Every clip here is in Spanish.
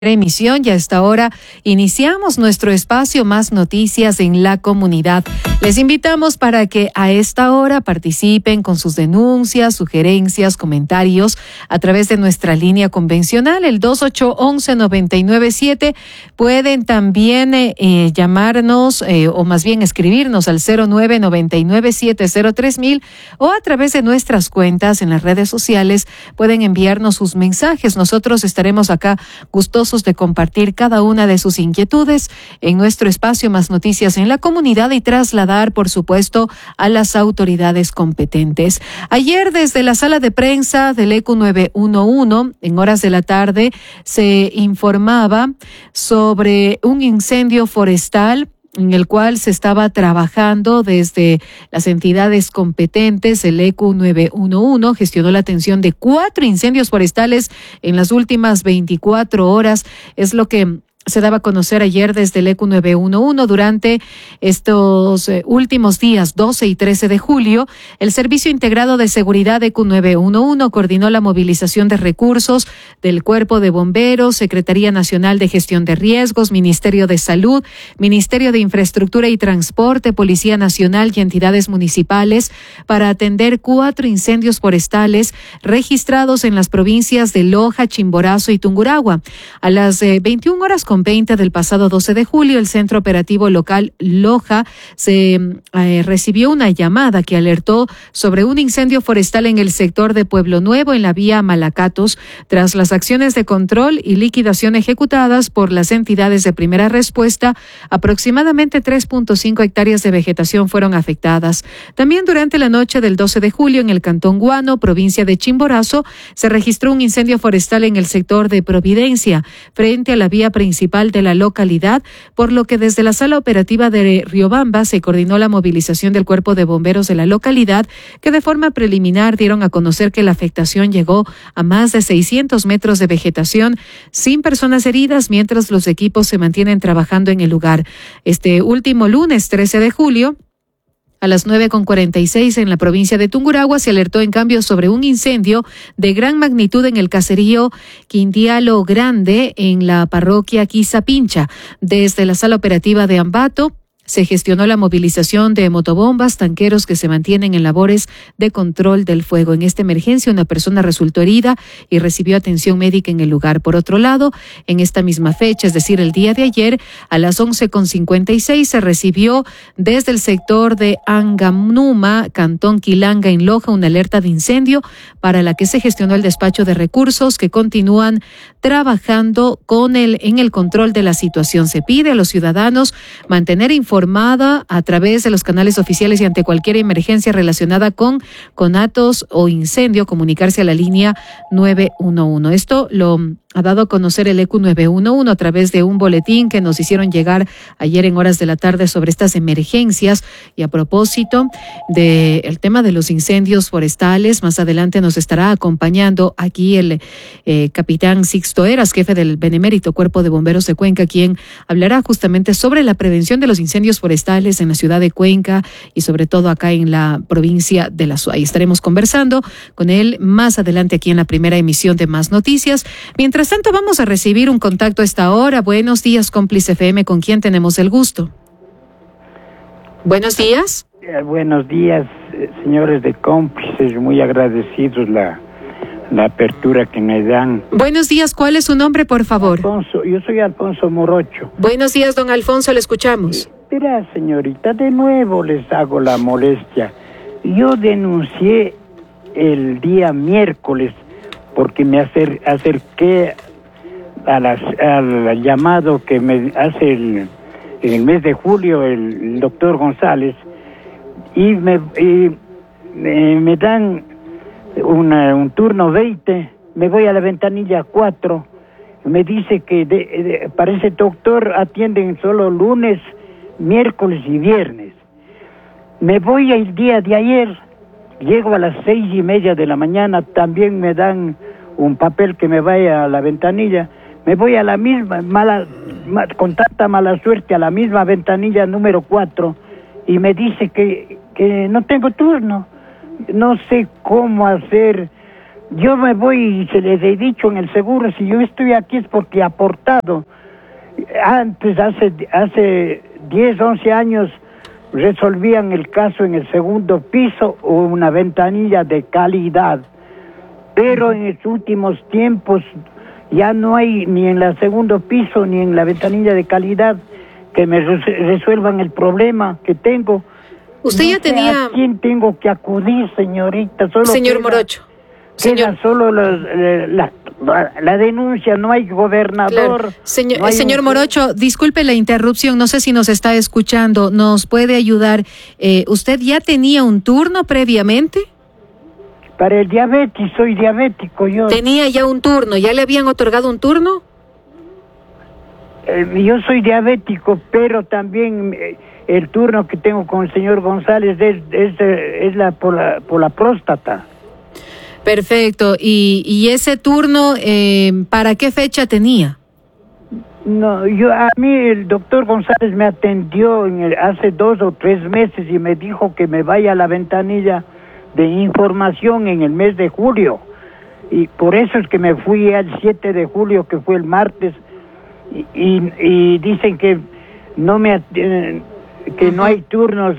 emisión y a esta hora iniciamos nuestro espacio Más Noticias en la Comunidad. Les invitamos para que a esta hora participen con sus denuncias, sugerencias, comentarios a través de nuestra línea convencional, el 2811-997. Pueden también llamarnos o más bien escribirnos al 0999703000 o a través de nuestras cuentas en las redes sociales. Pueden enviarnos sus mensajes. Nosotros estaremos acá gustosos de compartir cada una de sus inquietudes en nuestro espacio Más Noticias en la Comunidad y trasladar, por supuesto, a las autoridades competentes. Ayer, desde la sala de prensa del ECU 911, en horas de la tarde, se informaba sobre un incendio forestal en el cual se estaba trabajando desde las entidades competentes. El ECU 911 gestionó la atención de 4 incendios forestales en las últimas 24 horas. Es lo que se daba a conocer ayer desde el ECU 911. Durante estos últimos días, 12 y 13 de julio, el Servicio Integrado de Seguridad ECU 911 coordinó la movilización de recursos del Cuerpo de Bomberos, Secretaría Nacional de Gestión de Riesgos, Ministerio de Salud, Ministerio de Infraestructura y Transporte, Policía Nacional y entidades municipales para atender 4 incendios forestales registrados en las provincias de Loja, Chimborazo y Tungurahua. A las 21 horas con 20 del pasado 12 de julio, el Centro Operativo Local Loja se recibió una llamada que alertó sobre un incendio forestal en el sector de Pueblo Nuevo, en la vía Malacatos. Tras las acciones de control y liquidación ejecutadas por las entidades de primera respuesta, aproximadamente 3.5 hectáreas de vegetación fueron afectadas. También durante la noche del 12 de julio, en el Cantón Guano, provincia de Chimborazo, se registró un incendio forestal en el sector de Providencia, frente a la vía principal de la localidad, por lo que desde la sala operativa de Riobamba se coordinó la movilización del Cuerpo de Bomberos de la localidad, que de forma preliminar dieron a conocer que la afectación llegó a más de 600 metros de vegetación, sin personas heridas, mientras los equipos se mantienen trabajando en el lugar. Este último lunes 13 de julio, a las 9:46 en la provincia de Tungurahua, se alertó en cambio sobre un incendio de gran magnitud en el caserío Quindialo Grande, en la parroquia Quizapincha. Desde la sala operativa de Ambato se gestionó la movilización de motobombas, tanqueros que se mantienen en labores de control del fuego. En esta emergencia, una persona resultó herida y recibió atención médica en el lugar. Por otro lado, en esta misma fecha, es decir, el día de ayer, a las 11:56 se recibió desde el sector de Angamnuma, Cantón Quilanga, en Loja, una alerta de incendio para la que se gestionó el despacho de recursos que continúan trabajando en el control de la situación. Se pide a los ciudadanos mantener informada a través de los canales oficiales y ante cualquier emergencia relacionada con conatos o incendio, comunicarse a la línea 911. Esto lo ha dado a conocer el ECU 911 a través de un boletín que nos hicieron llegar ayer en horas de la tarde sobre estas emergencias. Y a propósito del tema de los incendios forestales, más adelante nos estará acompañando aquí el capitán Sixto Eras, jefe del Benemérito Cuerpo de Bomberos de Cuenca, quien hablará justamente sobre la prevención de los incendios forestales en la ciudad de Cuenca y sobre todo acá en la provincia de La Suay. Estaremos conversando con él más adelante aquí en la primera emisión de Más Noticias. Mientras tanto, vamos a recibir un contacto a esta hora. Buenos días, Cómplice FM, ¿con quién tenemos el gusto? Buenos días. Buenos días, señores de Cómplices, muy agradecidos la apertura que me dan. Buenos días, ¿cuál es su nombre, por favor? Alfonso, yo soy Alfonso Morocho. Buenos días, don Alfonso, le escuchamos. Mira, señorita, de nuevo les hago la molestia. Yo denuncié el día miércoles porque me acerqué al llamado que me hace en el mes de julio el doctor González y me dan un turno 20, me voy a la ventanilla 4, me dice que para ese doctor atienden solo lunes, miércoles y viernes. Me voy el día de ayer, llego a las 6:30 de la mañana, también me dan un papel que me vaya a la ventanilla. Me voy a la misma, con tanta mala suerte, a la misma ventanilla número 4 y me dice que no tengo turno. No sé cómo hacer Yo me voy y se les he dicho en el seguro, si yo estoy aquí es porque he aportado. Antes, hace 10, 11 años, resolvían el caso en el segundo piso o una ventanilla de calidad. Pero en los últimos tiempos ya no hay ni en el segundo piso ni en la ventanilla de calidad que me resuelvan el problema que tengo. Usted ya tenía... ¿A quién tengo que acudir, señorita? Señor Morocho. Queda solo la denuncia, no hay gobernador. Claro. Señor Morocho, disculpe la interrupción, no sé si nos está escuchando, ¿nos puede ayudar? ¿Usted ya tenía un turno previamente? Para el diabetes, soy diabético yo. ¿Tenía ya un turno? ¿Ya le habían otorgado un turno? Yo soy diabético, pero también el turno que tengo con el señor González es por la próstata. Perfecto. ¿Y ese turno para qué fecha tenía? No, a mí el doctor González me atendió hace 2 o 3 meses y me dijo que me vaya a la ventanilla de información en el mes de julio. Y por eso es que me fui al 7 de julio, que fue el martes, y dicen que no no hay turnos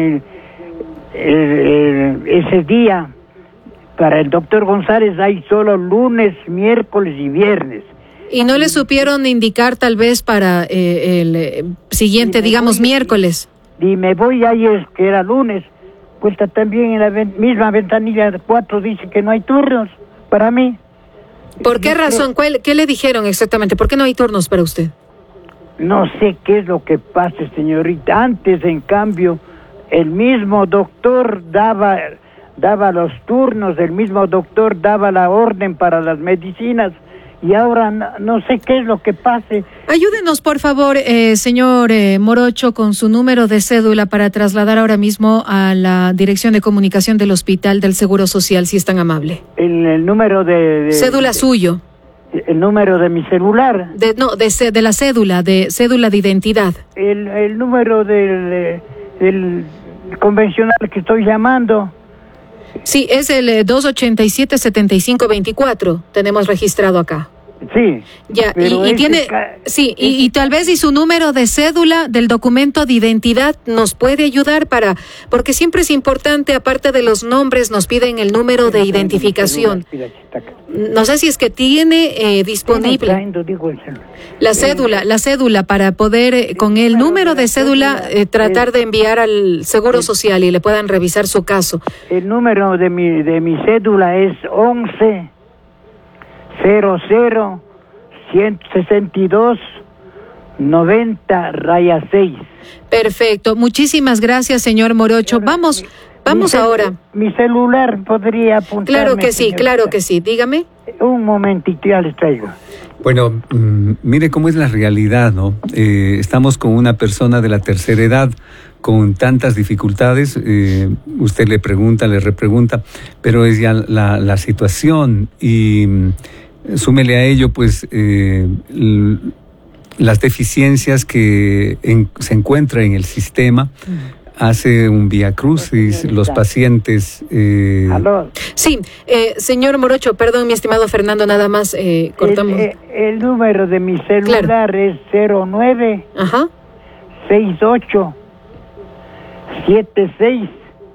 ese día. Para el doctor González hay solo lunes, miércoles y viernes. ¿Y no le supieron indicar tal vez para el siguiente, digamos, miércoles? Y me voy ayer, que era lunes, pues está también en la misma ventanilla 4 dice que no hay turnos para mí. ¿Por qué razón? ¿Qué le dijeron exactamente? ¿Por qué no hay turnos para usted? No sé qué es lo que pasa, señorita. Antes, en cambio, el mismo doctor daba los turnos, el mismo doctor daba la orden para las medicinas, y ahora no sé qué es lo que pase. Ayúdenos, por favor, señor Morocho, con su número de cédula para trasladar ahora mismo a la Dirección de Comunicación del Hospital del Seguro Social, si es tan amable. El número de cédula suyo. El número de mi celular. De la cédula de identidad. El número del convencional que estoy llamando. Sí, es el 287-7524, tenemos registrado acá. Sí. Ya, y tiene, sí, y tal vez y su número de cédula del documento de identidad nos puede ayudar porque siempre es importante, aparte de los nombres, nos piden el número de identificación. No sé si es que tiene disponible la cédula para poder con el número de cédula tratar de enviar al Seguro Social y le puedan revisar su caso. El número de mi cédula es 11 00 162 90-6. Perfecto, muchísimas gracias, señor Morocho. Vamos ahora. Mi celular podría apuntarme. Claro que sí, dígame. Un momentito, ya les traigo. Bueno, mire cómo es la realidad, ¿no? Estamos con una persona de la tercera edad con tantas dificultades, usted le pregunta, le repregunta, pero es ya la situación y súmele a ello, pues, las deficiencias que se encuentran en el sistema. Hace un viacrucis, los pacientes... ¿Aló? Sí, señor Morocho, perdón, mi estimado Fernando, nada más cortamos. El número de mi celular es 09 68 76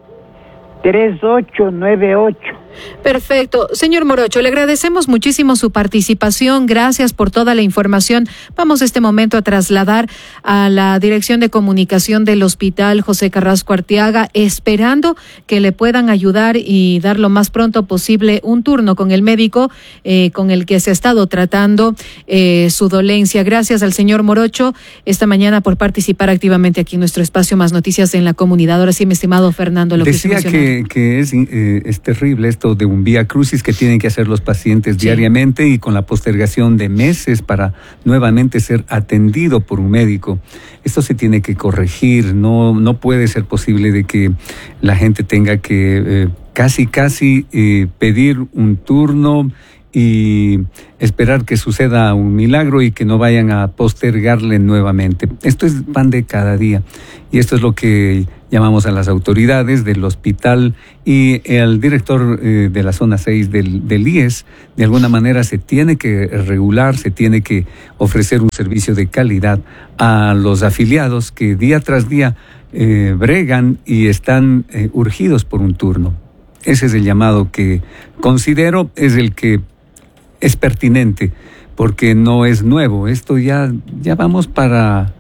3898. Perfecto. Señor Morocho, le agradecemos muchísimo su participación. Gracias por toda la información. Vamos este momento a trasladar a la Dirección de Comunicación del Hospital José Carrasco Arteaga, esperando que le puedan ayudar y dar lo más pronto posible un turno con el médico con el que se ha estado tratando su dolencia. Gracias al señor Morocho esta mañana por participar activamente aquí en nuestro espacio Más Noticias en la Comunidad. Ahora sí, mi estimado Fernando, lo decía que se mencionó. que es terrible esto de un vía crucis que tienen que hacer los pacientes diariamente y con la postergación de meses para nuevamente ser atendido por un médico. Esto se tiene que corregir, no puede ser posible de que la gente tenga que casi pedir un turno y esperar que suceda un milagro y que no vayan a postergarle nuevamente. Esto es pan de cada día y esto es lo que llamamos a las autoridades del hospital y al director de la zona 6 del IES. De alguna manera se tiene que regular, se tiene que ofrecer un servicio de calidad a los afiliados que día tras día bregan y están urgidos por un turno. Ese es el llamado que considero es el que es pertinente, porque no es nuevo. Esto ya vamos para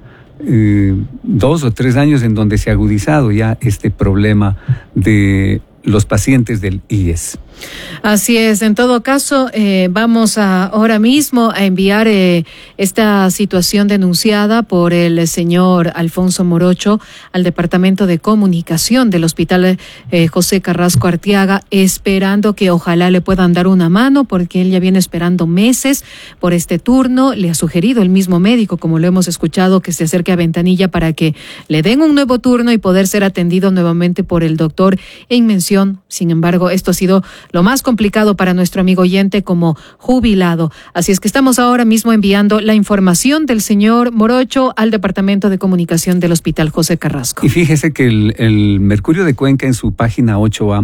2 o 3 años en donde se ha agudizado ya este problema de los pacientes del IES. Así es, en todo caso, vamos ahora mismo a enviar esta situación denunciada por el señor Alfonso Morocho al Departamento de Comunicación del Hospital José Carrasco Arteaga, esperando que ojalá le puedan dar una mano, porque él ya viene esperando meses por este turno. Le ha sugerido el mismo médico, como lo hemos escuchado, que se acerque a Ventanilla para que le den un nuevo turno y poder ser atendido nuevamente por el doctor en mención. Sin embargo, esto ha sido lo más complicado para nuestro amigo oyente como jubilado. Así es que estamos ahora mismo enviando la información del señor Morocho al Departamento de Comunicación del Hospital José Carrasco. Y fíjese que el Mercurio de Cuenca en su página 8A,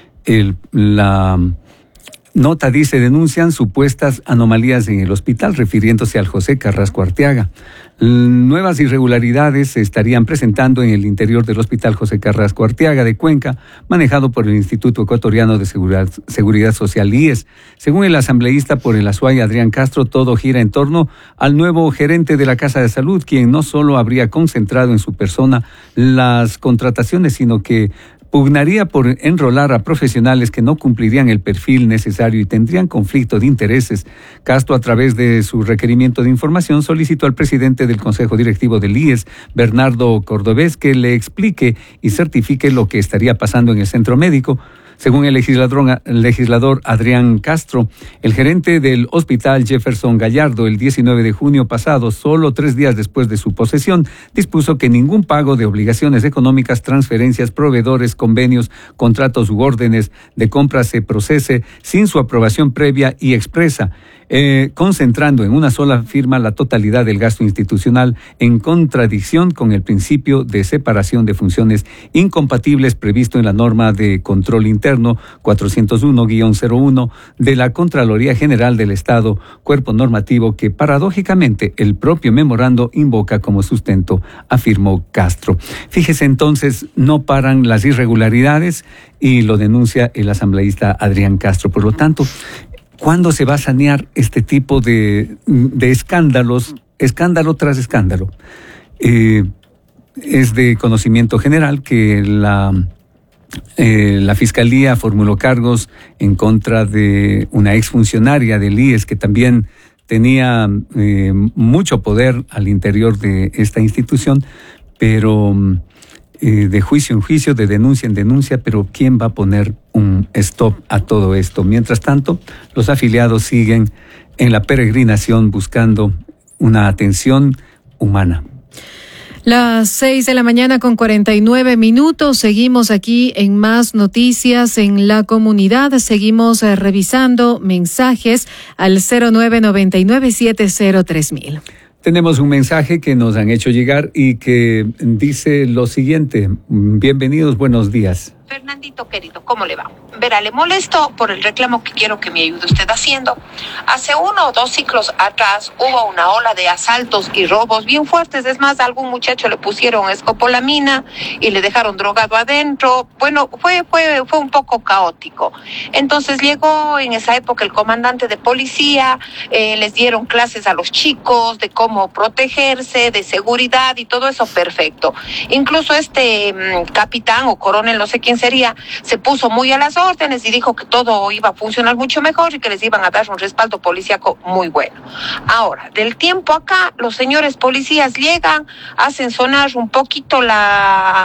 la nota dice: denuncian supuestas anomalías en el hospital, refiriéndose al José Carrasco Arteaga. Nuevas irregularidades se estarían presentando en el interior del Hospital José Carrasco Arteaga de Cuenca, manejado por el Instituto Ecuatoriano de Seguridad Social IES. Según el asambleísta por el Azuay, Adrián Castro, todo gira en torno al nuevo gerente de la Casa de Salud, quien no solo habría concentrado en su persona las contrataciones, sino que pugnaría por enrolar a profesionales que no cumplirían el perfil necesario y tendrían conflicto de intereses. Castro, a través de su requerimiento de información, solicitó al presidente del Consejo Directivo del IES, Bernardo Cordobés, que le explique y certifique lo que estaría pasando en el centro médico. Según el legislador Adrián Castro, el gerente del hospital Jefferson Gallardo, el 19 de junio pasado, solo 3 días después de su posesión, dispuso que ningún pago de obligaciones económicas, transferencias, proveedores, convenios, contratos u órdenes de compra se procese sin su aprobación previa y expresa, concentrando en una sola firma la totalidad del gasto institucional, en contradicción con el principio de separación de funciones incompatibles previsto en la norma de control interno 401-01 de la Contraloría General del Estado, cuerpo normativo que paradójicamente el propio memorando invoca como sustento, afirmó Castro. Fíjese entonces, no paran las irregularidades y lo denuncia el asambleísta Adrián Castro. Por lo tanto, ¿cuándo se va a sanear este tipo de escándalos, escándalo tras escándalo? Es de conocimiento general que la Fiscalía formuló cargos en contra de una exfuncionaria del IES que también tenía mucho poder al interior de esta institución, pero de juicio en juicio, de denuncia en denuncia, pero ¿quién va a poner un stop a todo esto? Mientras tanto, los afiliados siguen en la peregrinación buscando una atención humana. Las 6:49 a.m. Seguimos aquí en Más Noticias en la Comunidad. Seguimos revisando mensajes al 0999703000. Tenemos un mensaje que nos han hecho llegar y que dice lo siguiente: bienvenidos, buenos días. Fernandito querido, ¿cómo le va? Verá, le molesto por el reclamo que quiero que me ayude usted haciendo. Hace 1 o 2 ciclos atrás hubo una ola de asaltos y robos bien fuertes. Es más, a algún muchacho le pusieron escopolamina y le dejaron drogado adentro. Bueno, fue un poco caótico. Entonces llegó en esa época el comandante de policía, les dieron clases a los chicos de cómo protegerse, de seguridad y todo eso perfecto. Incluso este capitán o coronel, no sé quién sería, se puso muy a las órdenes y dijo que todo iba a funcionar mucho mejor y que les iban a dar un respaldo policíaco muy bueno. Ahora, del tiempo acá, los señores policías llegan, hacen sonar un poquito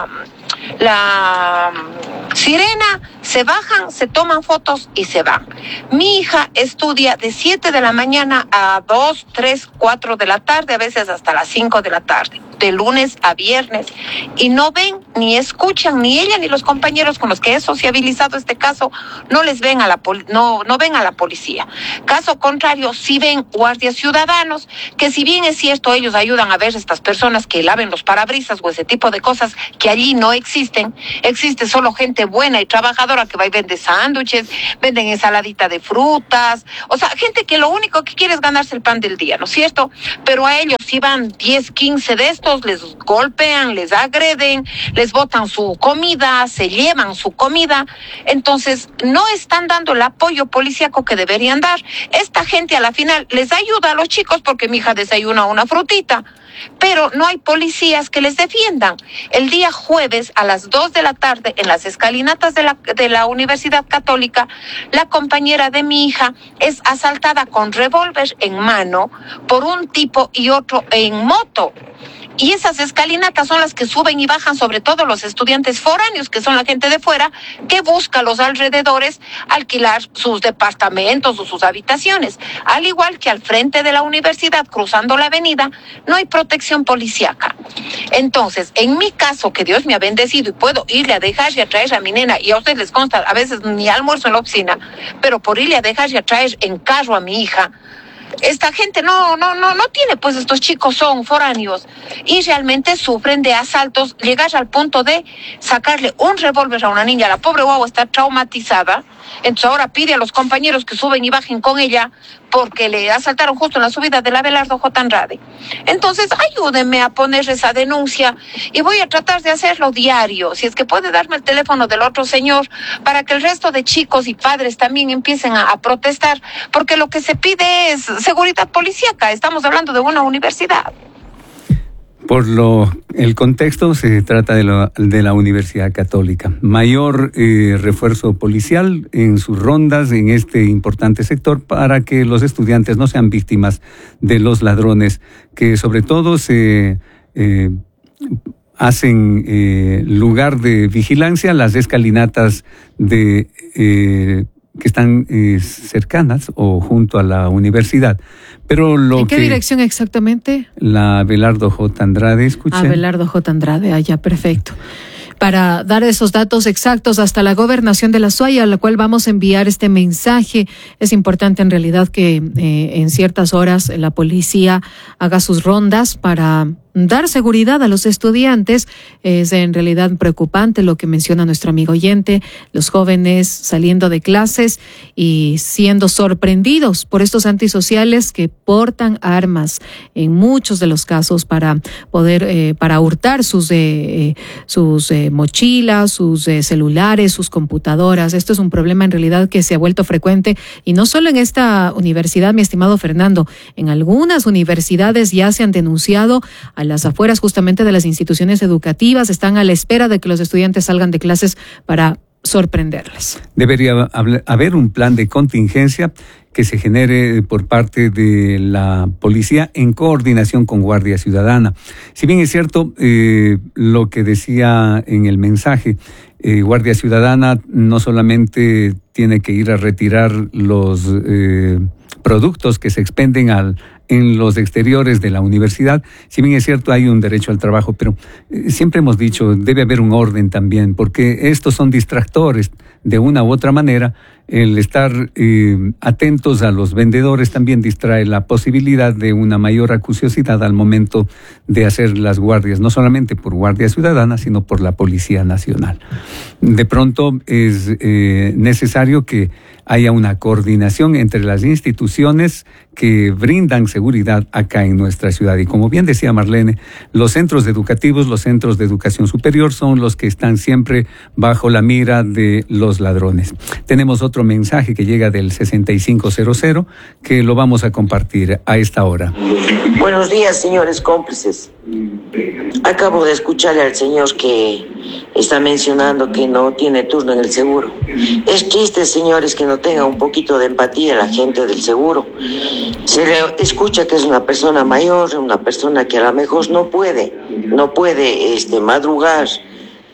sirena, se bajan, se toman fotos y se van. Mi hija estudia de 7 de la mañana a 2, 3, 4 de la tarde, a veces hasta las 5 de la tarde, de lunes a viernes, y no ven ni escuchan, ni ella ni los compañeros con los que he sociabilizado este caso, no les ven a la no ven a la policía. Caso contrario, sí ven guardias ciudadanos, que si bien es cierto, ellos ayudan a ver estas personas que laven los parabrisas o ese tipo de cosas que allí no existen. Existe solo gente buena y trabajadora que va y vende sándwiches, venden ensaladita de frutas, o sea, gente que lo único que quiere es ganarse el pan del día, ¿no es cierto? Pero a ellos si van 10, 15 de estos, les golpean, les agreden, les botan su comida, se llevan su comida, entonces no están dando el apoyo policíaco que deberían dar. Esta gente a la final les ayuda a los chicos porque mi hija desayuna una frutita, pero no hay policías que les defiendan. El día jueves a las 2 de la tarde en las escalinatas de la Universidad Católica, la compañera de mi hija es asaltada con revólver en mano por un tipo y otro en moto. Y esas escalinatas son las que suben y bajan, sobre todo los estudiantes foráneos, que son la gente de fuera, que busca a los alrededores alquilar sus departamentos o sus habitaciones. Al igual que al frente de la universidad, cruzando la avenida, no hay protección policíaca. Entonces, en mi caso, que Dios me ha bendecido y puedo irle a dejar y a traer a mi nena, y a ustedes les consta, a veces ni almuerzo en la oficina, pero por irle a dejar y a traer en carro a mi hija, esta gente no tiene, pues estos chicos son foráneos y realmente sufren de asaltos, llegar al punto de sacarle un revólver a una niña. La pobre guagua está traumatizada, entonces ahora pide a los compañeros que suben y bajen con ella porque le asaltaron justo en la subida del Abelardo J. Andrade. Entonces ayúdenme a poner esa denuncia y voy a tratar de hacerlo diario. Si es que puede darme el teléfono del otro señor para que el resto de chicos y padres también empiecen a protestar, porque lo que se pide es seguridad policíaca. Estamos hablando de una universidad. El contexto se trata de la Universidad Católica. Mayor refuerzo policial en sus rondas en este importante sector para que los estudiantes no sean víctimas de los ladrones, que sobre todo se hacen lugar de vigilancia las escalinatas que están cercanas o junto a la universidad. Pero ¿en qué dirección exactamente? La Abelardo J. Andrade, escuché. Abelardo J. Andrade, allá, perfecto. Para dar esos datos exactos hasta la Gobernación de la SUAY, a la cual vamos a enviar este mensaje. Es importante en realidad que en ciertas horas la policía haga sus rondas para dar seguridad a los estudiantes. Es en realidad preocupante lo que menciona nuestro amigo oyente, los jóvenes saliendo de clases y siendo sorprendidos por estos antisociales que portan armas en muchos de los casos para poder, para hurtar sus mochilas, sus celulares, sus computadoras. Esto es un problema en realidad que se ha vuelto frecuente y no solo en esta universidad, mi estimado Fernando, en algunas universidades ya se han denunciado a las afueras justamente de las instituciones educativas, están a la espera de que los estudiantes salgan de clases para sorprenderles. Debería haber un plan de contingencia que se genere por parte de la policía en coordinación con Guardia Ciudadana. Si bien es cierto lo que decía en el mensaje, Guardia Ciudadana no solamente tiene que ir a retirar los productos que se expenden en los exteriores de la universidad. Si bien es cierto, hay un derecho al trabajo, pero siempre hemos dicho, debe haber un orden también, porque estos son distractores de una u otra manera. El estar atentos a los vendedores también distrae la posibilidad de una mayor acuciosidad al momento de hacer las guardias, no solamente por Guardia Ciudadana, sino por la Policía Nacional. De pronto es necesario que haya una coordinación entre las instituciones que brindan seguridad acá en nuestra ciudad. Y como bien decía Marlene, los centros educativos, los centros de educación superior son los que están siempre bajo la mira de los ladrones. Tenemos otro mensaje que llega del 6500 que lo vamos a compartir a esta hora. Buenos días, señores cómplices. Acabo de escucharle al señor que está mencionando que no tiene turno en el seguro. Es triste, señores, que no tenga un poquito de empatía la gente del seguro. Se le escucha que es una persona mayor, una persona que a lo mejor no puede madrugar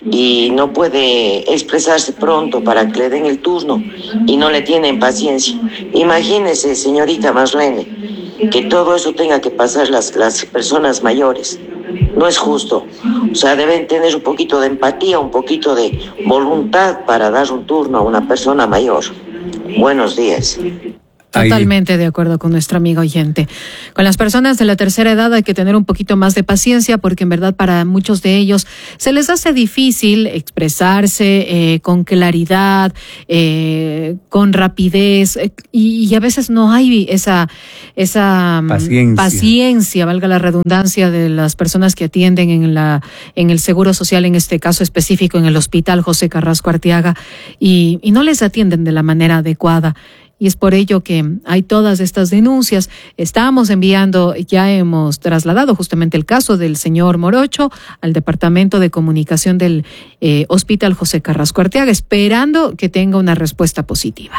y no puede expresarse pronto para que le den el turno y no le tienen paciencia. Imagínese, señorita Marlene, que todo eso tenga que pasar las personas mayores. No es justo. O sea, deben tener un poquito de empatía, un poquito de voluntad para dar un turno a una persona mayor. Buenos días. Totalmente de acuerdo con nuestra amiga oyente. Con las personas de la tercera edad hay que tener un poquito más de paciencia porque en verdad para muchos de ellos se les hace difícil expresarse con claridad, con rapidez y a veces no hay esa paciencia, valga la redundancia, de las personas que atienden en el Seguro Social, en este caso específico en el Hospital José Carrasco Arteaga, y no les atienden de la manera adecuada. Y es por ello que hay todas estas denuncias. Estamos enviando, ya hemos trasladado justamente el caso del señor Morocho al Departamento de Comunicación del Hospital José Carrasco Arteaga, esperando que tenga una respuesta positiva.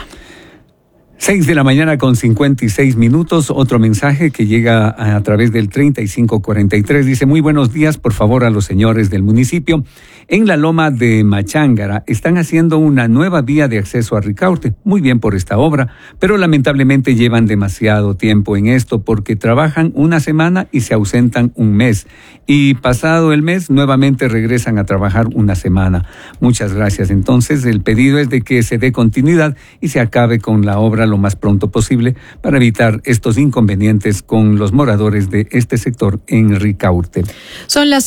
6:56 a.m. Otro mensaje que llega a través del 3543 dice: muy buenos días, por favor, a los señores del municipio. En la loma de Machángara están haciendo una nueva vía de acceso a Ricaurte. Muy bien por esta obra, pero lamentablemente llevan demasiado tiempo en esto porque trabajan una semana y se ausentan un mes. Y pasado el mes nuevamente regresan a trabajar una semana. Muchas gracias. Entonces el pedido es de que se dé continuidad y se acabe con la obra lo más pronto posible para evitar estos inconvenientes con los moradores de este sector en Ricaurte. Son las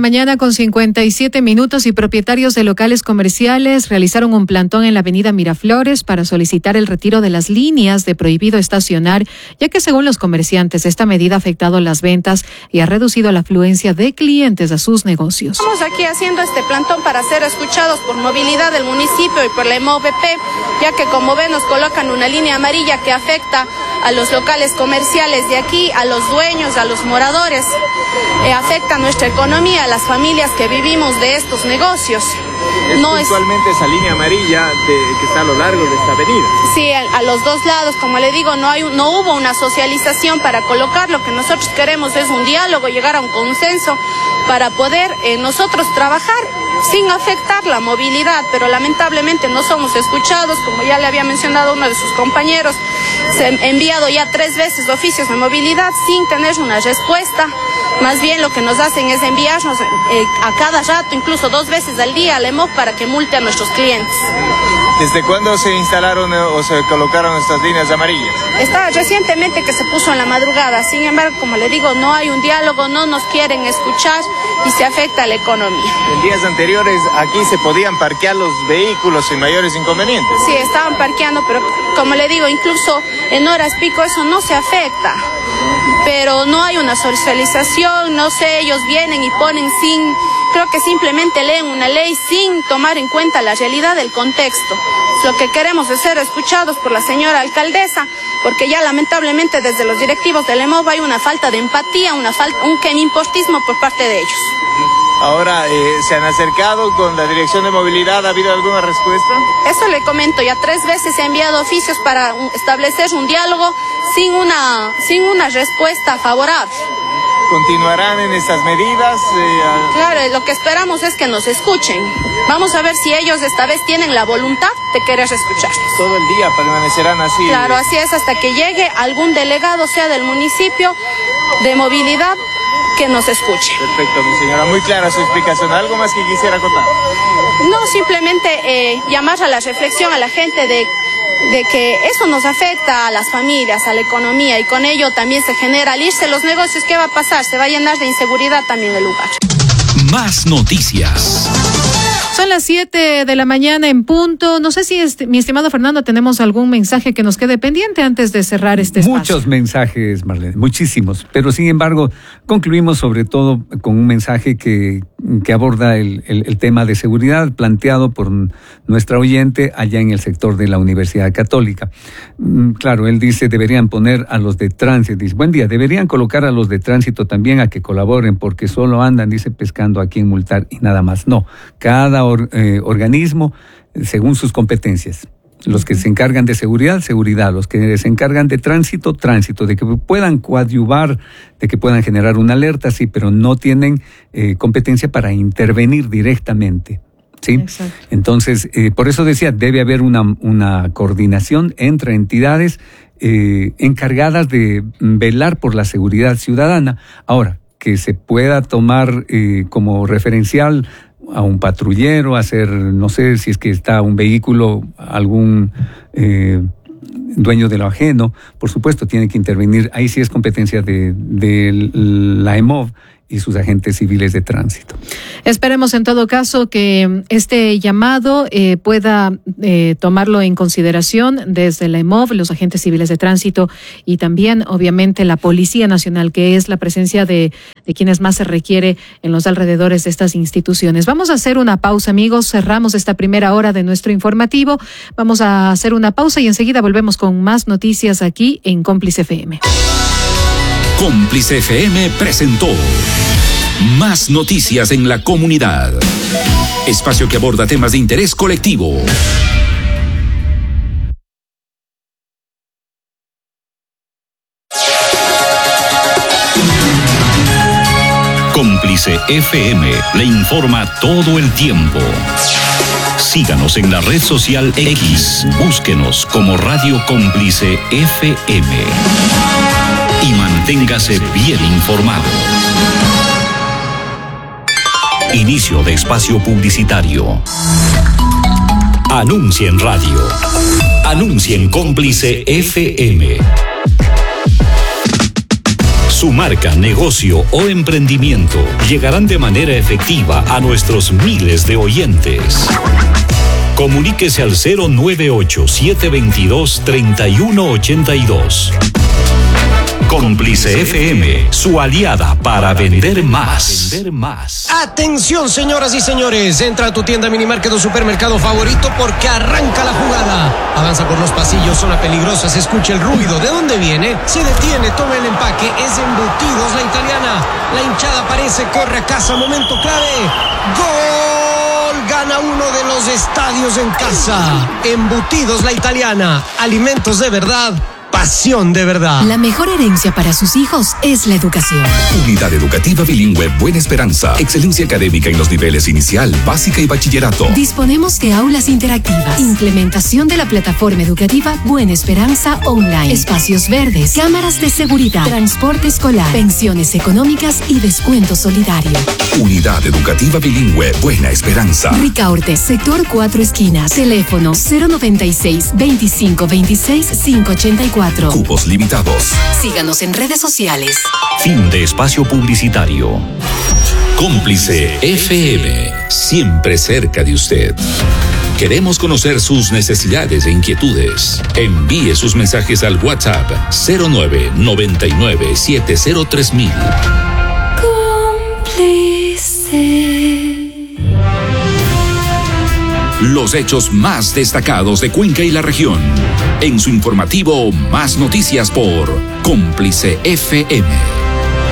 6:57 a.m. y propietarios de locales comerciales realizaron un plantón en la avenida Miraflores para solicitar el retiro de las líneas de prohibido estacionar, ya que según los comerciantes esta medida ha afectado las ventas y ha reducido la afluencia de clientes a sus negocios. Estamos aquí haciendo este plantón para ser escuchados por movilidad del municipio y por la MOVP, ya que como ven nos colocan una línea amarilla que afecta a los locales comerciales de aquí, a los dueños, a los moradores, afecta nuestra economía, a las familias que vivimos de estos negocios. No es puntualmente esa línea amarilla que está a lo largo de esta avenida. Sí, a los dos lados, como le digo, no hubo una socialización para colocar. Lo que nosotros queremos es un diálogo, llegar a un consenso para poder nosotros trabajar sin afectar la movilidad, pero lamentablemente no somos escuchados. Como ya le había mencionado uno de sus compañeros, se han enviado ya 3 veces oficios de movilidad sin tener una respuesta. Más bien lo que nos hacen es enviarnos a cada rato, incluso 2 veces al día, al EMOC para que multe a nuestros clientes. ¿Desde cuándo se instalaron o se colocaron estas líneas amarillas? Está recientemente que se puso en la madrugada. Sin embargo, como le digo, no hay un diálogo, no nos quieren escuchar y se afecta a la economía. En días anteriores aquí se podían parquear los vehículos sin mayores inconvenientes. Sí, estaban parqueando, pero como le digo, incluso en horas pico eso no se afecta. Pero no hay una socialización, no sé, ellos vienen y ponen creo que simplemente leen una ley sin tomar en cuenta la realidad del contexto. Lo que queremos es ser escuchados por la señora alcaldesa, porque ya lamentablemente desde los directivos del EMOV hay una falta de empatía, un quemimportismo por parte de ellos. Ahora, ¿se han acercado con la Dirección de Movilidad? ¿Ha habido alguna respuesta? Eso le comento, ya 3 veces se han enviado oficios para establecer un diálogo sin una respuesta favorable. ¿Continuarán en estas medidas? Claro, lo que esperamos es que nos escuchen. Vamos a ver si ellos esta vez tienen la voluntad de querer escucharnos. ¿Todo el día permanecerán así? Claro, así es, hasta que llegue algún delegado, sea del municipio, de movilidad, que nos escuche. Perfecto, mi señora. Muy clara su explicación. ¿Algo más que quisiera contar? No, simplemente llamar a la reflexión a la gente de que eso nos afecta a las familias, a la economía, y con ello también se genera, al irse los negocios, ¿qué va a pasar? Se va a llenar de inseguridad también el lugar. Más noticias. Son las 7 de la mañana en punto. No sé si, mi estimado Fernando, tenemos algún mensaje que nos quede pendiente antes de cerrar este espacio. Muchos mensajes, Marlene, muchísimos. Pero sin embargo, concluimos sobre todo con un mensaje que aborda el tema de seguridad planteado por nuestra oyente allá en el sector de la Universidad Católica. Claro, él dice, deberían poner a los de tránsito. Dice, buen día, deberían colocar a los de tránsito también a que colaboren, porque solo andan, dice, pescando a quien multar y nada más. No, cada organismo según sus competencias. Los que se encargan de seguridad, los que se encargan de tránsito, de que puedan coadyuvar, de que puedan generar una alerta, sí, pero no tienen competencia para intervenir directamente. ¿Sí? Exacto. Entonces, por eso decía, debe haber una coordinación entre entidades encargadas de velar por la seguridad ciudadana. Ahora, que se pueda tomar como referencial a un patrullero, hacer, no sé si es que está un vehículo, algún dueño de lo ajeno, por supuesto, tiene que intervenir. Ahí sí es competencia de la EMOV y sus agentes civiles de tránsito. Esperemos en todo caso que este llamado pueda tomarlo en consideración desde la EMOV, los agentes civiles de tránsito y también obviamente la Policía Nacional, que es la presencia de quienes más se requiere en los alrededores de estas instituciones. Vamos a hacer una pausa, amigos, cerramos esta primera hora de nuestro informativo, vamos a hacer una pausa y enseguida volvemos con más noticias aquí en Cómplice FM. Cómplice FM presentó Más Noticias en la Comunidad. Espacio que aborda temas de interés colectivo. Cómplice FM le informa todo el tiempo. Síganos en la red social X. Búsquenos como Radio Cómplice FM. Y manténgase bien informado. Inicio de espacio publicitario. Anuncia en radio. Anuncia en Cómplice FM. Su marca, negocio o emprendimiento llegarán de manera efectiva a nuestros miles de oyentes. Comuníquese al 098-722-3182. Cómplice FM, su aliada para vender más. Atención, señoras y señores, entra a tu tienda, minimarket o supermercado favorito porque arranca la jugada. Avanza por los pasillos, zona peligrosa, se escucha el ruido. ¿De dónde viene? Se detiene, toma el empaque, es Embutidos La Italiana. La hinchada aparece, corre a casa, momento clave. ¡Gol! Gana uno de los estadios en casa. Embutidos La Italiana, alimentos de verdad. Pasión de verdad. La mejor herencia para sus hijos es la educación. Unidad Educativa Bilingüe Buena Esperanza. Excelencia académica en los niveles inicial, básica y bachillerato. Disponemos de aulas interactivas. Implementación de la plataforma educativa Buena Esperanza Online. Espacios verdes. Cámaras de seguridad. Transporte escolar. Pensiones económicas y descuento solidario. Unidad Educativa Bilingüe Buena Esperanza. Ricaurte, sector 4 esquinas. Teléfono 096-2526-584. Cupos limitados. Síganos en redes sociales. Fin de espacio publicitario. Cómplice FM, siempre cerca de usted. Queremos conocer sus necesidades e inquietudes. Envíe sus mensajes al WhatsApp 0999-703000. Cómplice. Los hechos más destacados de Cuenca y la región. En su informativo Más Noticias por Cómplice FM.